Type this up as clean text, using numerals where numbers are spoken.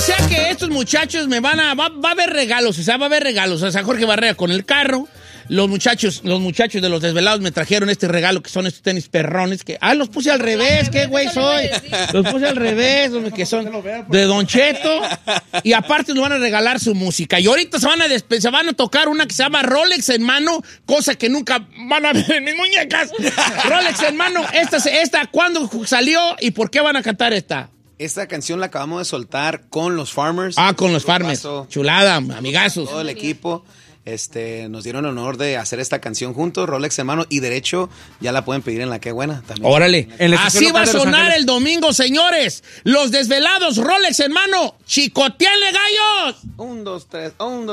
sea que estos muchachos me van a... Va a haber regalos, o sea, va a haber regalos. O sea, Jorge Barrera con el carro. Los muchachos de los desvelados me trajeron este regalo que son estos tenis perrones que... los puse al revés, qué güey soy. Los puse al revés, que son de Don Cheto. Y aparte nos van a regalar su música. Y ahorita se van a tocar una que se llama Rolex en mano, cosa que nunca van a ver en mis muñecas. Rolex en mano, esta, ¿cuándo salió y por qué van a cantar esta? Esta canción la acabamos de soltar con los Farmers. Con los Farmers. Chulada, amigazos. Todo el equipo. Nos dieron el honor de hacer esta canción juntos, Rolex en mano, y derecho ya la pueden pedir en La Qué Buena también. Órale. Así va a sonar el domingo, señores. Los desvelados, Rolex en mano. ¡Chicoteanle, gallos! 1, 2, 3, 1, 2.